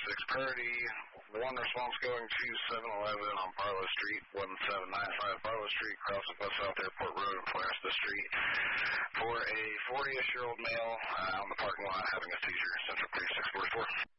Priority 1 response going to 711 on Barlow Street, 1795 Barlow Street, crossing West South Airport Road and Floresta Street for a 40-ish-year-old male out in the parking lot having a seizure. Central Police 644.